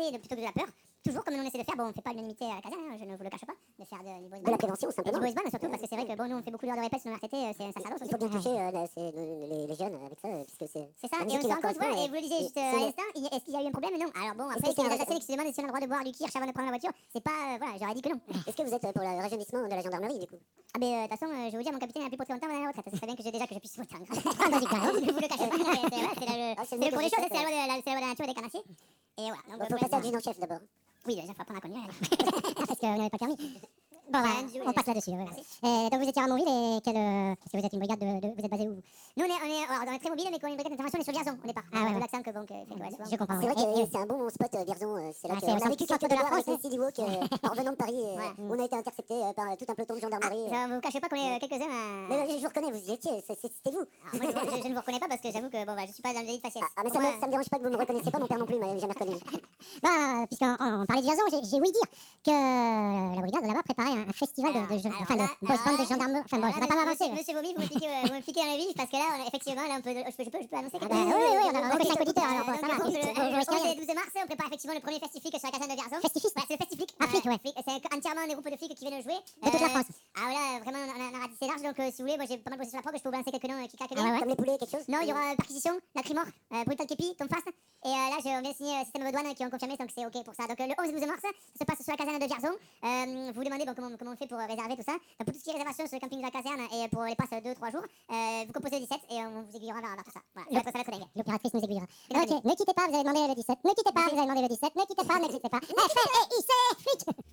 l'anxiété plutôt que de la peur. Toujours comme nous on essaie de faire, bon on fait pas l'unanimité à la caserne, hein, je ne vous le cache pas, de faire du De la prévention, simplement. Du voice surtout parce que c'est vrai que bon nous on fait beaucoup d'heures de répète sur nos RTT, c'est un sacerdoce Il aussi. faut bien toucher les jeunes avec ça, puisque c'est C'est ça, la et musique on qui se leur rend compte, correspond. et vous le disiez juste à l'instant, est-ce qu'il y a eu un problème? Non. Alors bon, après, Est-ce que c'est c'est les Alsaciens qui se demandent si on a le droit de boire du kirsch avant de prendre la voiture, c'est pas. Voilà, j'aurais dit que non. Est-ce que vous êtes pour le rajeunissement de la gendarmerie, du coup? Ah, mais de toute façon, je vais vous dire, mon capitaine il a plus pour très longtemps, on est à la retraite. Ça serait bien que déjà que je puisse voter en grâce. Je vous le cache pas, c'est le cours des choses, c'est la loi de la nature et des carnassiers. Et voilà. Il faut passer adjudant-chef d'abord. Oui, déjà, il faut apprendre à conduire. Parce que vous n'avez pas permis. Bon, on passe là-dessus. Donc vous étiez à Ramonville et qu'est-ce que vous êtes une brigade vous êtes basé où? Nous on est très mobile, mais quand on est une brigade d'intervention, on est sur Vierzon au départ. Ah ouais. L'accent que bon, fait souvent. Je comprends. C'est vrai que c'est un bon spot Vierzon. C'est là qu'on a vécu quelques devoirs avec les City Walk en revenant de Paris. On a été intercepté par tout un peloton de gendarmerie. Vous cachez pas qu'on est quelques-uns. Mais je vous reconnais, vous y étiez, c'était vous. Moi je ne vous reconnais pas parce que j'avoue que bon, je suis pas dans le délit de faciès. Ah mais ça me dérange pas que vous me reconnaissiez pas, mon père non plus m'a jamais reconnu. Bah, puisqu'on parlait de Vierzon, j'ai ouï dire que la brigade là-bas préparait un festival de boys band de gendarmes. Enfin bon, je vais pas m'avancer. Monsieur Bobby, vous m'expliquez dans la vie, parce que là, effectivement, là, je peux annoncer que. Oui, on a 5 auditeurs, alors ça va. Le 12 mars, on prépare effectivement le premier festiflic sur la caserne de Vierzon. Festiflic? C'est le festiflic. C'est entièrement des groupes de filles qui viennent jouer. De toute la France. Ah voilà, vraiment, on a ratissé large, donc si vous voulez, moi j'ai pas mal bossé sur la prog, je peux vous balancer quelques noms qui claquent bien. Comme les poulets, quelque chose? Non, il y aura Perquisition, Lacrimore, Brutal Kepi, Tom Fast. Et là, on vient de signer Système de douane qui ont confirmé, donc c'est ok pour ça. Donc le 11 et 12 mars, ça se passe sur la caserne de Vierzon. Vous vous demandez comment on fait pour réserver tout ça. Donc pour tout ce qui est réservation sur le camping de la caserne et pour les passes 2-3 jours, vous composez le 17 et on vous aiguillera vers tout ça. Voilà, je vais ça la l'opératrice nous aiguillera. Ok, ne quittez pas, vous avez demandé le 17. Ne quittez pas, vous avez demandé le 17. Ne quittez pas, ne quittez pas. F-I-C, flic.